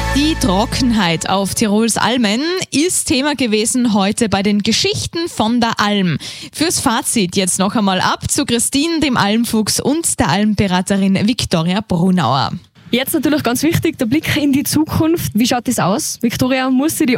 Die Trockenheit auf Tirols Almen ist Thema gewesen heute bei den Geschichten von der Alm. Fürs Fazit jetzt noch einmal ab zu Christine, dem Almfuchs und der Almberaterin Viktoria Brunauer. Jetzt natürlich ganz wichtig, der Blick in die Zukunft. Wie schaut das aus? Viktoria, muss sie die